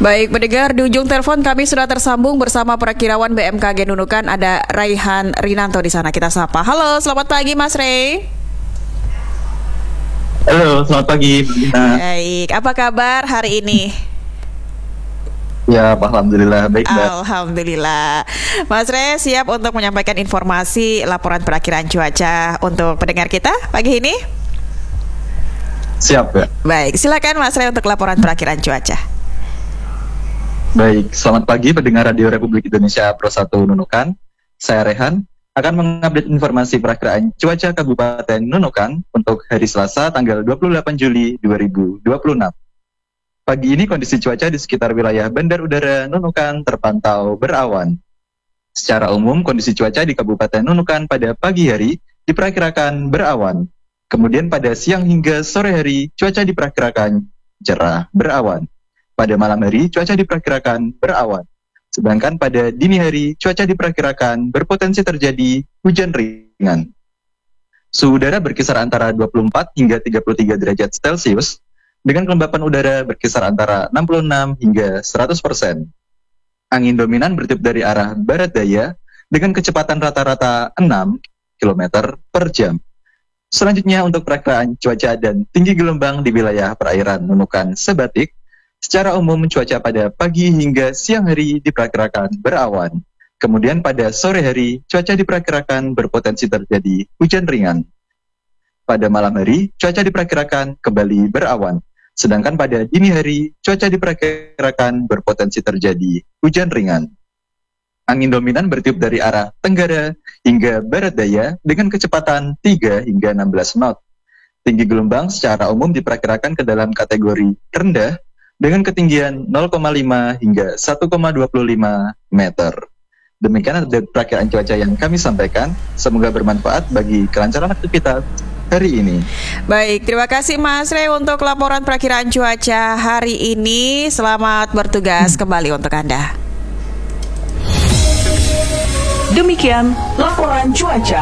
Baik, pendengar, di ujung telepon kami sudah tersambung bersama Perakirawan BMKG Nunukan, ada Raihan Rinanto di sana. Kita sapa. Halo, selamat pagi Mas Ray. Halo, selamat pagi Mbak Dina. Baik, apa kabar hari ini? Ya, alhamdulillah baik Mbak. Alhamdulillah. Mas Ray siap untuk menyampaikan informasi laporan perakiraan cuaca untuk pendengar kita pagi ini? Siap ya. Baik, silakan Mas Ray untuk laporan perakiraan cuaca. Baik, selamat pagi pendengar Radio Republik Indonesia Pro 1 Nunukan. Saya Rehan akan mengupdate informasi perakiraan cuaca Kabupaten Nunukan untuk hari Selasa tanggal 28 Juli 2026. Pagi ini kondisi cuaca di sekitar wilayah Bandar Udara Nunukan terpantau berawan. Secara umum kondisi cuaca di Kabupaten Nunukan pada pagi hari diperkirakan berawan. Kemudian pada siang hingga sore hari cuaca diperkirakan cerah berawan. Pada malam hari, cuaca diperkirakan berawan. Sedangkan pada dini hari, cuaca diperkirakan berpotensi terjadi hujan ringan. Suhu udara berkisar antara 24 hingga 33 derajat Celcius, dengan kelembapan udara berkisar antara 66 hingga 100%. Angin dominan bertiup dari arah barat daya, dengan kecepatan rata-rata 6 km per jam. Selanjutnya untuk perakiraan cuaca dan tinggi gelombang di wilayah perairan Nunukan Sebatik, secara umum cuaca pada pagi hingga siang hari diperkirakan berawan. Kemudian pada sore hari cuaca diperkirakan berpotensi terjadi hujan ringan. Pada malam hari cuaca diperkirakan kembali berawan. Sedangkan pada dini hari cuaca diperkirakan berpotensi terjadi hujan ringan. Angin dominan bertiup dari arah tenggara hingga barat daya dengan kecepatan 3 hingga 16 knot. Tinggi gelombang secara umum diperkirakan ke dalam kategori rendah dengan ketinggian 0,5 hingga 1,25 meter. Demikian update perakiraan cuaca yang kami sampaikan. Semoga bermanfaat bagi kelancaran aktivitas hari ini. Baik, terima kasih Mas Ray untuk laporan perakiraan cuaca hari ini. Selamat bertugas kembali untuk Anda. Demikian laporan cuaca